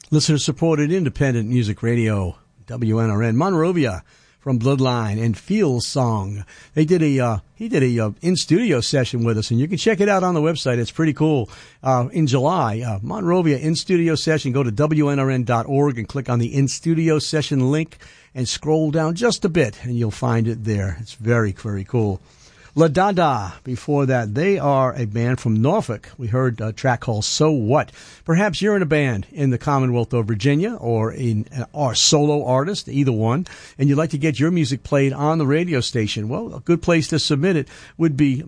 Listener-supported independent music radio, WNRN, Monrovia, from Bloodline and Feel Song. He did a in-studio session with us, and you can check it out on the website. It's pretty cool. In July, Monrovia in-studio session. Go to WNRN.org and click on the in-studio session link and scroll down just a bit, and you'll find it there. It's very, very cool. La Dada, before that, they are a band from Norfolk. We heard a track called So What. Perhaps you're in a band in the Commonwealth of Virginia or a solo artist, either one, and you'd like to get your music played on the radio station. Well, a good place to submit it would be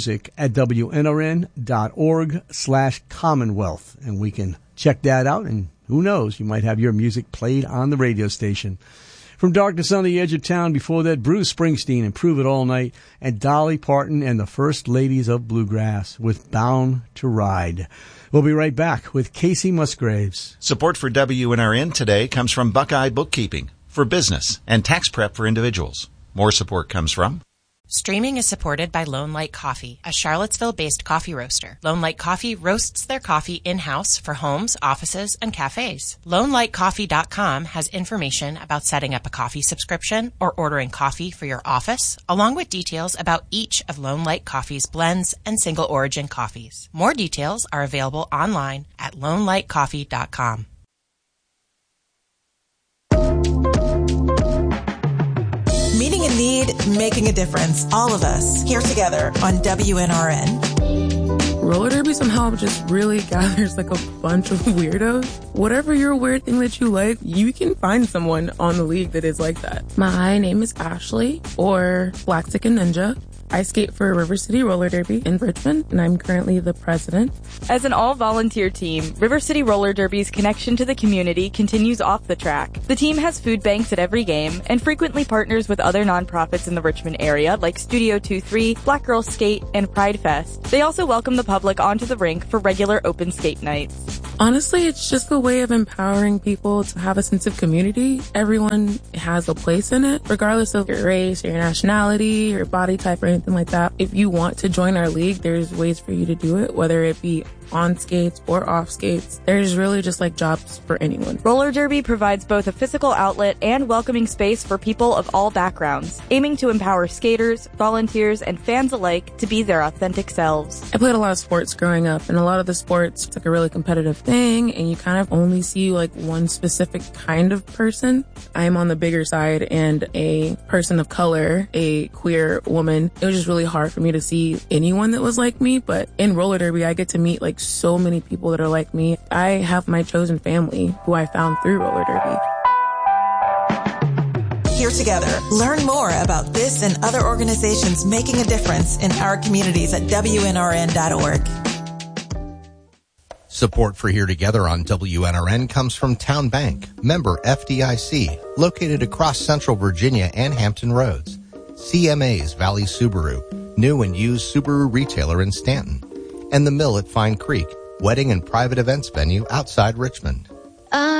music@WNRN.org/Commonwealth, and we can check that out, and who knows, you might have your music played on the radio station. From Darkness on the Edge of Town, before that, Bruce Springsteen and Prove It All Night, and Dolly Parton and the First Ladies of Bluegrass with Bound to Ride. We'll be right back with Casey Musgraves. Support for WNRN today comes from Buckeye Bookkeeping for business and tax prep for individuals. More support comes from Streaming is supported by Lone Light Coffee, a Charlottesville-based coffee roaster. Lone Light Coffee roasts their coffee in-house for homes, offices, and cafes. LoneLightCoffee.com has information about setting up a coffee subscription or ordering coffee for your office, along with details about each of Lone Light Coffee's blends and single-origin coffees. More details are available online at LoneLightCoffee.com. Meeting a need, making a difference. All of us here together on WNRN. Roller derby somehow just really gathers like a bunch of weirdos. Whatever your weird thing that you like, you can find someone on the league that is like that. My name is Ashley, or Black Chicken Ninja. I skate for River City Roller Derby in Richmond, and I'm currently the president. As an all-volunteer team, River City Roller Derby's connection to the community continues off the track. The team has food banks at every game and frequently partners with other nonprofits in the Richmond area like Studio 23, Black Girls Skate, and Pride Fest. They also welcome the public onto the rink for regular open skate nights. Honestly, it's just a way of empowering people to have a sense of community. Everyone has a place in it, regardless of your race, your nationality, your body type, or anything like that. If you want to join our league, there's ways for you to do it, whether it be on skates or off skates. There's really just like jobs for anyone. Roller derby provides both a physical outlet and welcoming space for people of all backgrounds, aiming to empower skaters, volunteers, and fans alike to be their authentic selves. I played a lot of sports growing up, and a lot of the sports, it's like a really competitive thing, and you kind of only see like one specific kind of person. I'm on the bigger side, and a person of color, a queer woman, it was just really hard for me to see anyone that was like me. But in roller derby, I get to meet like so many people that are like me. I have my chosen family who I found through roller derby. Here together. Learn more about this and other organizations making a difference in our communities at WNRN.org. Support for Here Together on WNRN comes from Town Bank, member FDIC, located across Central Virginia and Hampton Roads. CMA's Valley Subaru, new and used Subaru retailer in Stanton. And the Mill at Fine Creek, wedding and private events venue outside Richmond.